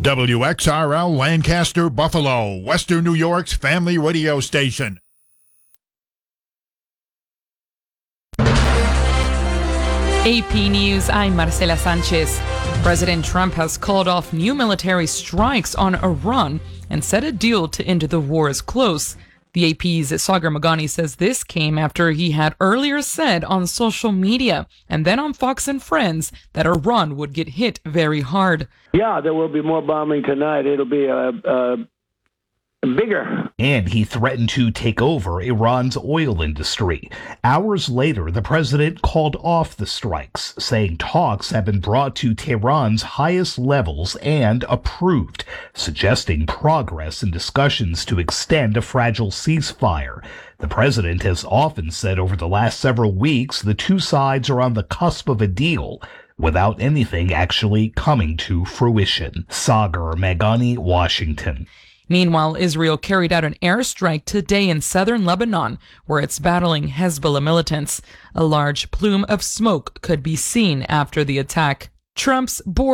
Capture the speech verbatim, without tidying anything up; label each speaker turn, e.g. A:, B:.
A: W X R L Lancaster, Buffalo, Western New York's family radio station.
B: A P News, I'm Marcela Sanchez. President Trump has called off new military strikes on Iran and said a deal to end the war is close. The A P's Sagar Meghani says this came after he had earlier said on social media and then on Fox and Friends that Iran would get hit very hard.
C: Yeah, there will be more bombing tonight. It'll be a, a bigger.
D: And he threatened to take over Iran's oil industry. Hours later, the president called off the strikes, saying talks have been brought to Tehran's highest levels and approved, suggesting progress in discussions to extend a fragile ceasefire. The president has often said over the last several weeks the two sides are on the cusp of a deal, without anything actually coming to fruition. Sagar Meghani, Washington.
B: Meanwhile, Israel carried out an airstrike today in southern Lebanon, where it's battling Hezbollah militants. A large plume of smoke could be seen after the attack. Trump's border